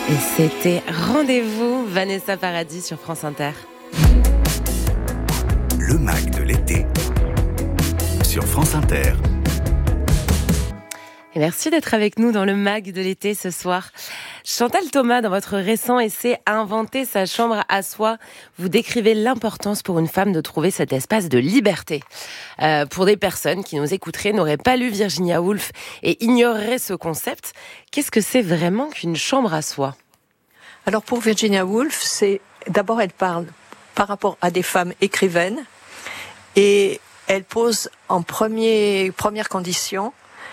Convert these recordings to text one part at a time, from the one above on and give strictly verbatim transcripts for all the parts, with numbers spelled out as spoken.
Et c'était Rendez-vous, Vanessa Paradis sur France Inter. Le Mag de l'été sur France Inter. Et merci d'être avec nous dans le Mag de l'été ce soir. Chantal Thomas, dans votre récent essai « Inventer sa chambre à soi », vous décrivez l'importance pour une femme de trouver cet espace de liberté. Euh, pour des personnes qui nous écouteraient, n'auraient pas lu Virginia Woolf et ignoreraient ce concept, qu'est-ce que c'est vraiment qu'une chambre à soi ? Alors pour Virginia Woolf, c'est d'abord elle parle par rapport à des femmes écrivaines et elle pose en premier, première condition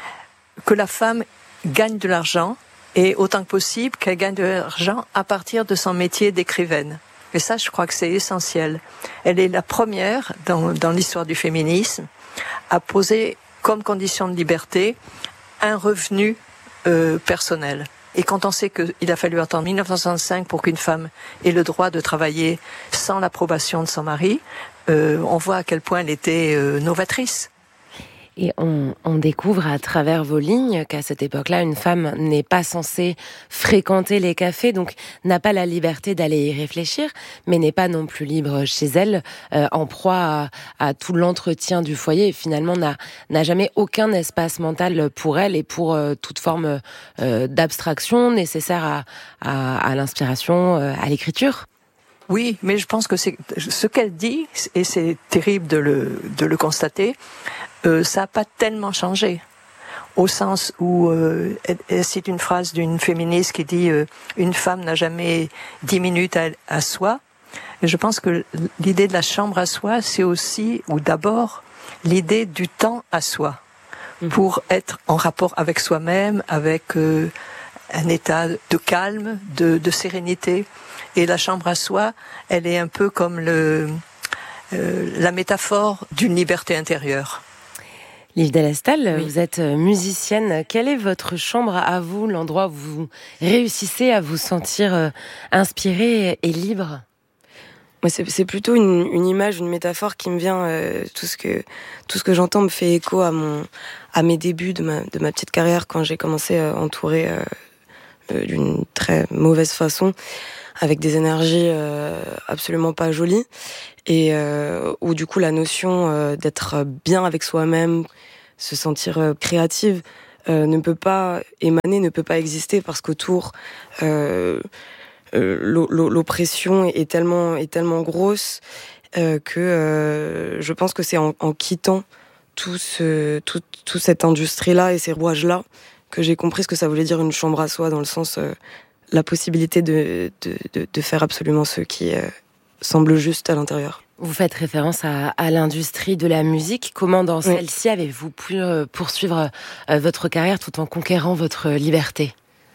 que la femme gagne de l'argent et autant que possible qu'elle gagne de l'argent à partir de son métier d'écrivaine. Et ça, je crois que c'est essentiel. Elle est la première dans, dans l'histoire du féminisme à poser comme condition de liberté un revenu euh, personnel. Et quand on sait qu'il a fallu attendre dix-neuf cent soixante-cinq pour qu'une femme ait le droit de travailler sans l'approbation de son mari, euh, on voit à quel point elle était euh, novatrice. Et on, on découvre à travers vos lignes qu'à cette époque-là, une femme n'est pas censée fréquenter les cafés, donc n'a pas la liberté d'aller y réfléchir, mais n'est pas non plus libre chez elle, euh, en proie à, à tout l'entretien du foyer, et finalement n'a, n'a jamais aucun espace mental pour elle et pour euh, toute forme euh, d'abstraction nécessaire à, à, à l'inspiration, euh, à l'écriture. Oui, mais je pense que c'est ce qu'elle dit, et c'est terrible de le, de le constater, euh, ça n'a pas tellement changé. Au sens où euh, elle, elle cite une phrase d'une féministe qui dit euh, « Une femme n'a jamais dix minutes à, à soi ». Et je pense que l'idée de la chambre à soi, c'est aussi, ou d'abord, l'idée du temps à soi, mmh. pour être en rapport avec soi-même, avec euh, un état de calme, de, de sérénité. Et la chambre à soi, elle est un peu comme le, euh, la métaphore d'une liberté intérieure. Liv Delestal, oui. Vous êtes musicienne. Quelle est votre chambre à vous, l'endroit où vous réussissez à vous sentir euh, inspirée et libre ? Moi, c'est, c'est plutôt une, une image, une métaphore qui me vient. Euh, tout ce que tout ce que j'entends me fait écho à mon à mes débuts de ma de ma petite carrière quand j'ai commencé à entourer euh, euh, d'une très mauvaise façon, avec des énergies euh, absolument pas jolies, et euh, où du coup la notion euh, d'être bien avec soi-même, se sentir euh, créative, euh, ne peut pas émaner, ne peut pas exister, parce qu'autour euh, euh, l'oppression est tellement est tellement grosse euh, que euh, je pense que c'est en, en quittant tout ce tout toute cette industrie-là et ces rouages-là que j'ai compris ce que ça voulait dire une chambre à soi, dans le sens euh, la possibilité de, de, de, de faire absolument ce qui euh, semble juste à l'intérieur. Vous faites référence à, à l'industrie de la musique. Comment dans oui. celle-ci avez-vous pu euh, poursuivre euh, votre carrière tout en conquérant votre liberté ?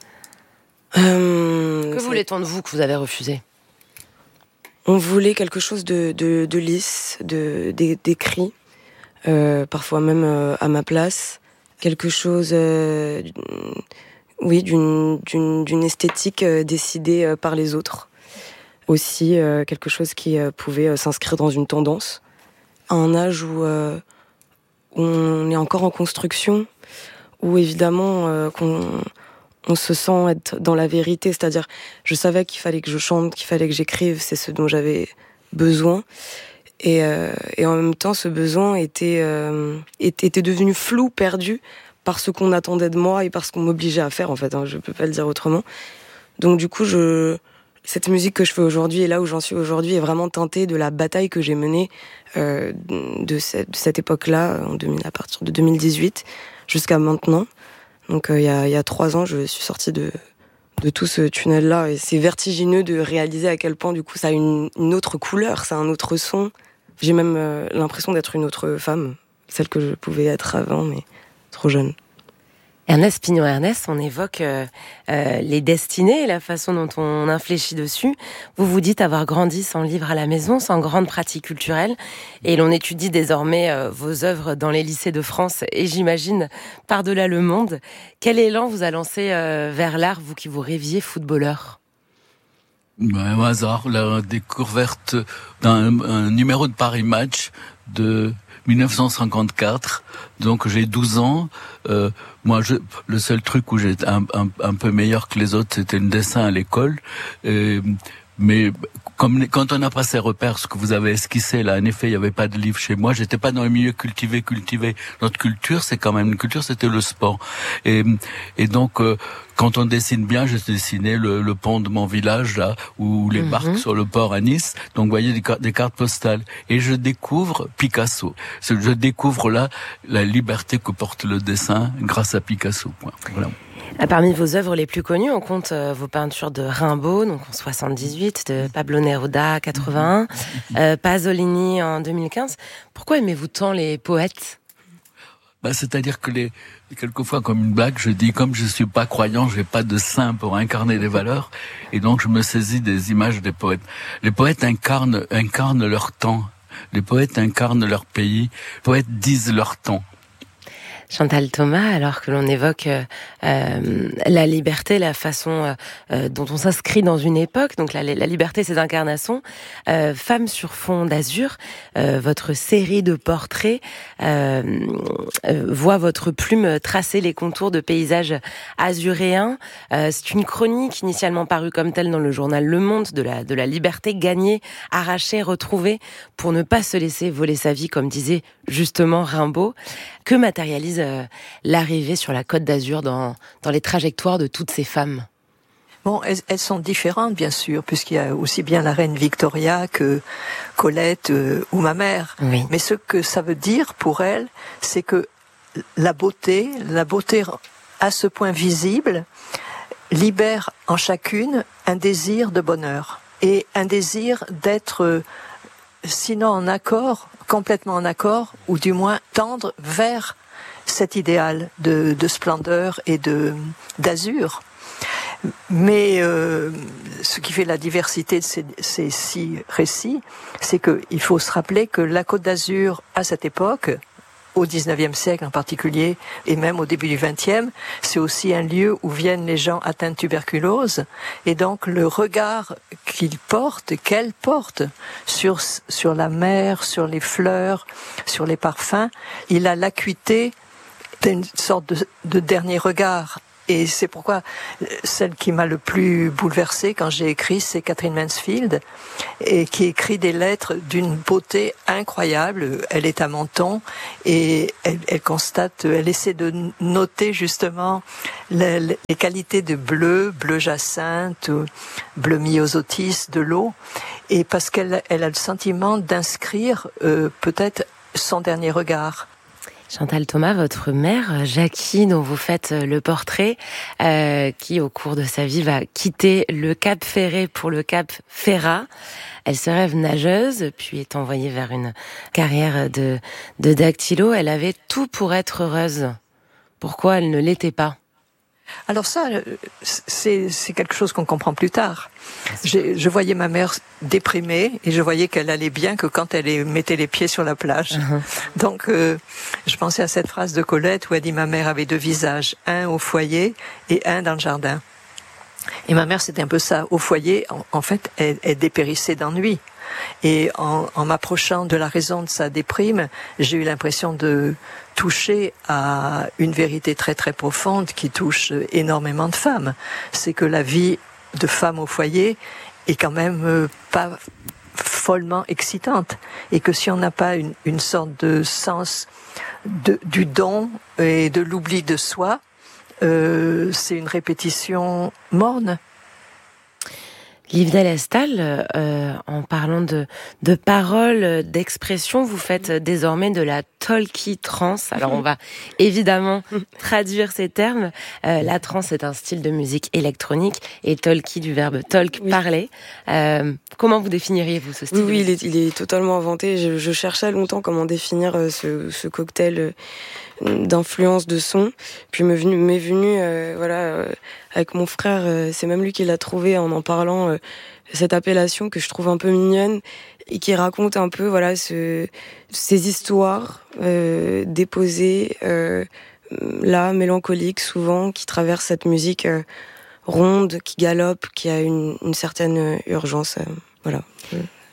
euh, Que voulait-on de vous que vous avez refusé ? On voulait quelque chose de, de, de lisse, de, d'écrit, euh, parfois même euh, à ma place. Quelque chose... Euh, Oui, d'une, d'une, d'une esthétique euh, décidée euh, par les autres. Aussi, euh, quelque chose qui euh, pouvait euh, s'inscrire dans une tendance. À un âge où, euh, où on est encore en construction, où évidemment euh, qu'on on se sent être dans la vérité. C'est-à-dire, je savais qu'il fallait que je chante, qu'il fallait que j'écrive, c'est ce dont j'avais besoin. Et, euh, et en même temps, ce besoin était, euh, était, était devenu flou, perdu, par ce qu'on attendait de moi et par ce qu'on m'obligeait à faire, en fait, hein, je peux pas le dire autrement. Donc du coup, je, cette musique que je fais aujourd'hui et là où j'en suis aujourd'hui est vraiment teintée de la bataille que j'ai menée euh, de, cette, de cette époque-là, en deux mille, à partir de deux mille dix-huit jusqu'à maintenant. Donc il euh, y, y a trois ans, je suis sortie de, de tout ce tunnel-là, et c'est vertigineux de réaliser à quel point du coup ça a une, une autre couleur, ça a un autre son. J'ai même euh, l'impression d'être une autre femme, celle que je pouvais être avant, mais trop jeune. Ernest Pignon-Ernest, on évoque euh, euh, les destinées et la façon dont on infléchit dessus. Vous vous dites avoir grandi sans livre à la maison, sans grande pratique culturelle, et l'on étudie désormais euh, vos œuvres dans les lycées de France et j'imagine par-delà le monde. Quel élan vous a lancé euh, vers l'art, vous qui vous rêviez footballeur ? Ben, au hasard, la découverte d'un un numéro de Paris Match de dix-neuf cent cinquante-quatre, donc j'ai douze ans. Euh, moi, je, le seul truc où j'étais un, un, un peu meilleur que les autres, c'était le dessin à l'école. Et, mais comme quand on n'a pas ces repères, ce que vous avez esquissé là, en effet, il n'y avait pas de livre chez moi. J'étais pas dans le milieu cultivé, cultivé. Notre culture, c'est quand même une culture, c'était le sport. Et, et donc, euh, quand on dessine bien, je dessinais le, le pont de mon village là, ou les mm-hmm. barques sur le port à Nice. Donc, vous voyez des, des cartes postales. Et je découvre Picasso. Je découvre là la liberté que porte le dessin grâce à Picasso. Voilà. Parmi vos œuvres les plus connues, on compte euh, vos peintures de Rimbaud, donc en soixante-dix-huit, de Pablo Neruda, quatre-vingt-un, euh, Pasolini en deux mille quinze. Pourquoi aimez-vous tant les poètes ? Bah, c'est-à-dire que les, quelquefois, comme une blague, je dis, comme je suis pas croyant, j'ai pas de saint pour incarner des valeurs, et donc je me saisis des images des poètes. Les poètes incarnent, incarnent leur temps. Les poètes incarnent leur pays. Les poètes disent leur temps. Chantal Thomas, alors que l'on évoque euh, euh, la liberté, la façon euh, dont on s'inscrit dans une époque, donc la, la liberté, ses incarnations, euh, Femme sur fond d'azur, euh, votre série de portraits euh, euh, voit votre plume tracer les contours de paysages azuréens. Euh, c'est une chronique initialement parue comme telle dans le journal Le Monde, de la, de la liberté gagnée, arrachée, retrouvée, pour ne pas se laisser voler sa vie, comme disait justement Rimbaud. Que matérialise euh, l'arrivée sur la Côte d'Azur dans, dans les trajectoires de toutes ces femmes ? Bon, elles, elles sont différentes, bien sûr, puisqu'il y a aussi bien la reine Victoria que Colette euh, ou ma mère. Oui. Mais ce que ça veut dire pour elles, c'est que la beauté, la beauté à ce point visible, libère en chacune un désir de bonheur et un désir d'être, euh, sinon en accord, complètement en accord, ou du moins tendre vers cet idéal de, de splendeur et de d'azur. Mais euh, ce qui fait la diversité de ces, ces six récits, c'est qu'il faut se rappeler que la Côte d'Azur, à cette époque, au dix-neuvième siècle en particulier, et même au début du vingtième, c'est aussi un lieu où viennent les gens atteints de tuberculose, et donc le regard qu'ils portent, qu'elles portent sur, sur la mer, sur les fleurs, sur les parfums, il a l'acuité d'une sorte de, de dernier regard. Et c'est pourquoi celle qui m'a le plus bouleversée quand j'ai écrit, c'est Catherine Mansfield, et qui écrit des lettres d'une beauté incroyable. Elle est à Menton et elle, elle constate, elle essaie de noter justement les, les qualités de bleu, bleu jacinthe, bleu myosotis de l'eau, et parce qu'elle elle a le sentiment d'inscrire euh, peut-être son dernier regard. Chantal Thomas, votre mère, Jackie, dont vous faites le portrait, euh, qui au cours de sa vie va quitter le Cap Ferret pour le Cap Ferrat. Elle se rêve nageuse, puis est envoyée vers une carrière de, de dactylo. Elle avait tout pour être heureuse. Pourquoi elle ne l'était pas ? Alors ça, c'est, c'est quelque chose qu'on comprend plus tard. J'ai, je voyais ma mère déprimée et je voyais qu'elle allait bien que quand elle mettait les pieds sur la plage. Uh-huh. Donc, euh, je pensais à cette phrase de Colette où elle dit « Ma mère avait deux visages, un au foyer et un dans le jardin ». Et ma mère, c'était un peu ça. Au foyer, en, en fait, elle, elle dépérissait d'ennui. Et en, en m'approchant de la raison de sa déprime, j'ai eu l'impression de toucher à une vérité très très profonde qui touche énormément de femmes. C'est que la vie de femme au foyer est quand même pas follement excitante. Et que si on n'a pas une, une sorte de sens de, du don et de l'oubli de soi, euh, c'est une répétition morne. Liv Delestal, euh, en parlant de, de paroles, d'expressions, vous faites désormais de la talkie trance. Alors on va évidemment traduire ces termes. Euh, la trance est un style de musique électronique et talkie du verbe talk, oui. Parler. Euh, comment vous définiriez-vous ce style ? Oui, oui il, est, il est totalement inventé. Je, je cherchais longtemps comment définir ce, ce cocktail d'influence de son. Puis m'est venu, m'est venu euh, voilà, euh, avec mon frère, euh, c'est même lui qui l'a trouvé en en parlant, euh, cette appellation que je trouve un peu mignonne et qui raconte un peu voilà ce, ces histoires euh, déposées euh, là, mélancoliques souvent, qui traversent cette musique euh, ronde, qui galope, qui a une, une certaine urgence. Euh, voilà.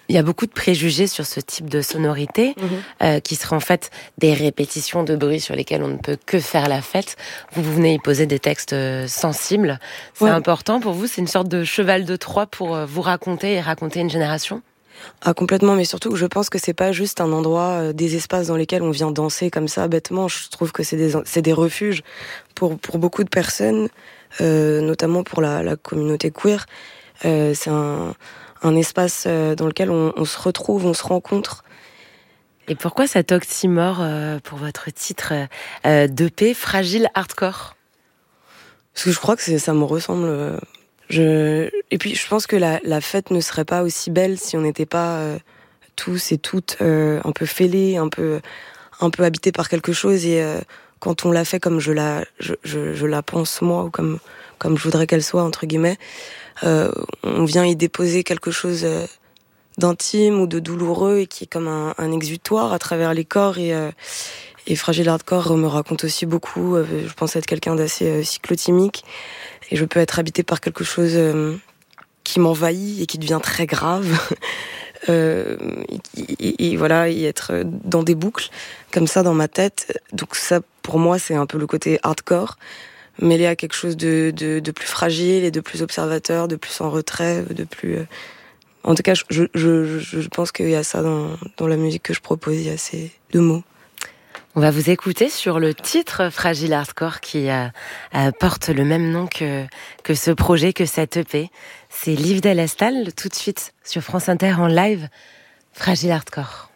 Il y a beaucoup de préjugés sur ce type de sonorité, mmh. euh, qui seraient en fait des répétitions de bruits sur lesquels on ne peut que faire la fête. Vous, vous venez y poser des textes sensibles. C'est ouais. important pour vous? C'est une sorte de cheval de Troie pour vous raconter et raconter une génération? Ah, complètement, mais surtout que je pense que c'est pas juste un endroit, euh, des espaces dans lesquels on vient danser comme ça bêtement. Je trouve que c'est des, c'est des refuges pour, pour beaucoup de personnes, euh, notamment pour la, la communauté queer. Euh, c'est un, un espace dans lequel on, on se retrouve, on se rencontre. Et pourquoi cet oxymore euh, pour votre titre euh, d'E P, Fragile Hardcore? Parce que je crois que c'est, ça me ressemble. Je... Et puis je pense que la, la fête ne serait pas aussi belle si on n'était pas euh, tous et toutes euh, un peu fêlés, un peu, un peu habités par quelque chose. Et euh, quand on la fait comme je la, je, je, je la pense moi, ou comme, comme je voudrais qu'elle soit, entre guillemets, Euh, on vient y déposer quelque chose euh, d'intime ou de douloureux et qui est comme un, un exutoire à travers les corps. Et, euh, et Fragile Hardcore me raconte aussi beaucoup. Euh, je pense être quelqu'un d'assez euh, cyclotimique et je peux être habitée par quelque chose euh, qui m'envahit et qui devient très grave. euh, et, et, et voilà, y être dans des boucles comme ça dans ma tête. Donc ça, pour moi, c'est un peu le côté hardcore, mêlé à quelque chose de, de, de plus fragile et de plus observateur, de plus en retrait, de plus... Euh... En tout cas, je, je, je, je pense qu'il y a ça dans, dans la musique que je propose, il y a ces deux mots. On va vous écouter sur le titre Fragile Hardcore qui euh, euh, porte le même nom que, que ce projet, que cette E P. C'est Liv Del Estal, tout de suite sur France Inter en live, Fragile Hardcore.